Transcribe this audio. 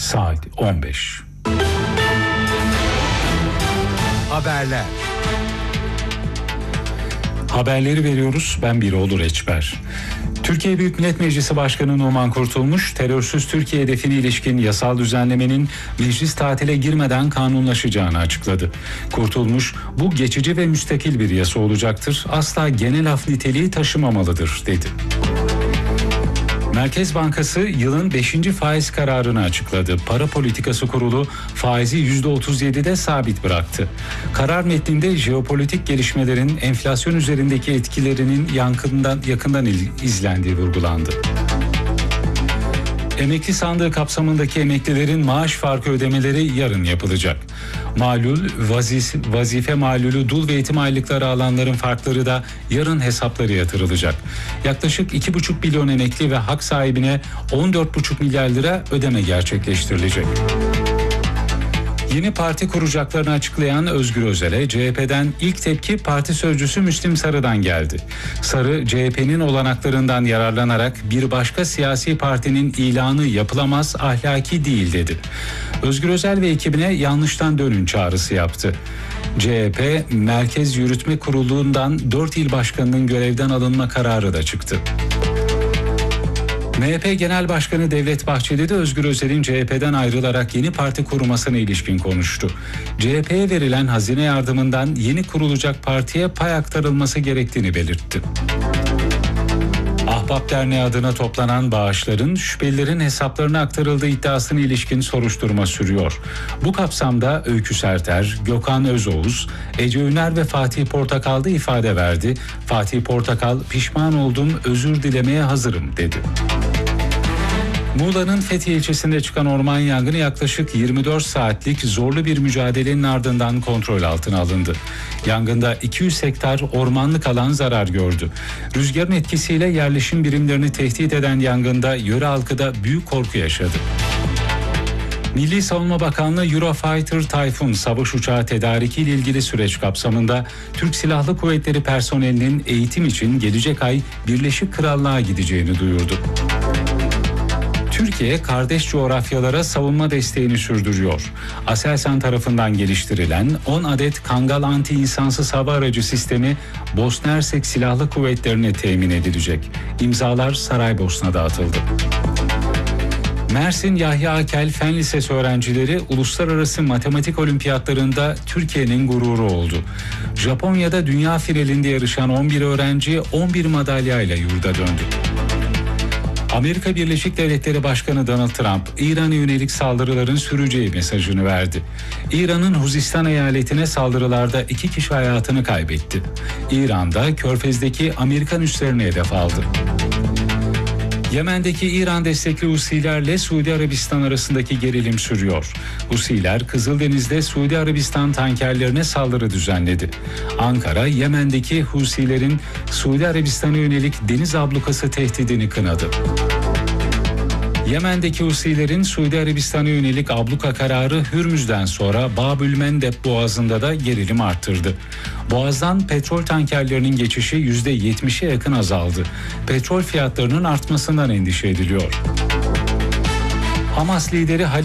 saat 15. Haberler. Haberleri veriyoruz. Ben Biroğlu Reçber. Türkiye Büyük Millet Meclisi Başkanı Numan Kurtulmuş, terörsüz Türkiye hedefine ilişkin yasal düzenlemenin meclis tatile girmeden kanunlaşacağını açıkladı. Kurtulmuş, bu geçici ve müstakil bir yasa olacaktır, asla genel af niteliği taşımamalıdır, dedi. Merkez Bankası yılın 5. faiz kararını açıkladı. Para Politikası Kurulu faizi %37'de sabit bıraktı. Karar metninde jeopolitik gelişmelerin enflasyon üzerindeki etkilerinin yakından izlendiği vurgulandı. Emekli sandığı kapsamındaki emeklilerin maaş farkı ödemeleri yarın yapılacak. Malul, vazife malulü, dul ve yetim aylıkları alanların farkları da yarın hesapları yatırılacak. Yaklaşık 2,5 milyon emekli ve hak sahibine 14,5 milyar lira ödeme gerçekleştirilecek. Yeni parti kuracaklarını açıklayan Özgür Özel'e CHP'den ilk tepki parti sözcüsü Müslim Sarı'dan geldi. Sarı, CHP'nin olanaklarından yararlanarak bir başka siyasi partinin ilanı yapılamaz, ahlaki değil, dedi. Özgür Özel ve ekibine yanlıştan dönün çağrısı yaptı. CHP Merkez Yürütme Kurulu'ndan 4 il başkanının görevden alınma kararı da çıktı. MHP Genel Başkanı Devlet Bahçeli de Özgür Özel'in CHP'den ayrılarak yeni parti kurmasına ilişkin konuştu. CHP'ye verilen hazine yardımından yeni kurulacak partiye pay aktarılması gerektiğini belirtti. Ahbap Derneği adına toplanan bağışların şüphelilerin hesaplarına aktarıldığı iddiasına ilişkin soruşturma sürüyor. Bu kapsamda Öykü Serter, Gökhan Özoğuz, Ece Üner ve Fatih Portakal da ifade verdi. Fatih Portakal, pişman oldum, özür dilemeye hazırım, dedi. Muğla'nın Fethiye ilçesinde çıkan orman yangını yaklaşık 24 saatlik zorlu bir mücadelenin ardından kontrol altına alındı. Yangında 200 hektar ormanlık alan zarar gördü. Rüzgarın etkisiyle yerleşim birimlerini tehdit eden yangında yöre halkı da büyük korku yaşadı. Milli Savunma Bakanlığı Eurofighter Typhoon savaş uçağı tedariki ile ilgili süreç kapsamında Türk Silahlı Kuvvetleri personelinin eğitim için gelecek ay Birleşik Krallığa gideceğini duyurdu. Türkiye, kardeş coğrafyalara savunma desteğini sürdürüyor. Aselsan tarafından geliştirilen 10 adet Kangal anti-insansız hava aracı sistemi Bosna Hersek Silahlı Kuvvetleri'ne temin edilecek. İmzalar Saraybosna'da atıldı. Mersin Yahya Akel Fen Lisesi öğrencileri uluslararası matematik olimpiyatlarında Türkiye'nin gururu oldu. Japonya'da dünya finalinde yarışan 11 öğrenci 11 madalyayla yurda döndü. Amerika Birleşik Devletleri Başkanı Donald Trump, İran'a yönelik saldırıların süreceği mesajını verdi. İran'ın Huzistan eyaletine saldırılarda 2 kişi hayatını kaybetti. İran'da Körfez'deki Amerikan üslerini hedef aldı. Yemen'deki İran destekli Husilerle Suudi Arabistan arasındaki gerilim sürüyor. Husiler Kızıldeniz'de Suudi Arabistan tankerlerine saldırı düzenledi. Ankara, Yemen'deki Husilerin Suudi Arabistan'a yönelik deniz ablukası tehdidini kınadı. Yemen'deki Husilerin Suudi Arabistan'a yönelik abluka kararı Hürmüz'den sonra Bab-ül-Mendeb Boğazı'nda da gerilim arttırdı. Boğaz'dan petrol tankerlerinin geçişi %70'e yakın azaldı. Petrol fiyatlarının artmasından endişe ediliyor. Hamas lideri